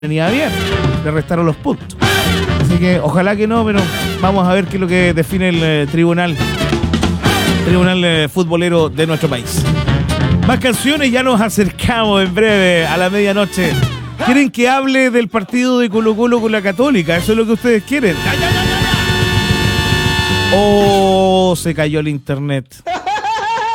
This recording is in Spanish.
venía bien, le restaron los puntos. Así que ojalá que no, pero vamos a ver qué es lo que define el tribunal futbolero de nuestro país. Más canciones, ya nos acercamos en breve a la medianoche. ¿Quieren que hable del partido de Colo-Colo con la Católica? ¿Eso es lo que ustedes quieren? ¡Oh! Se cayó el internet.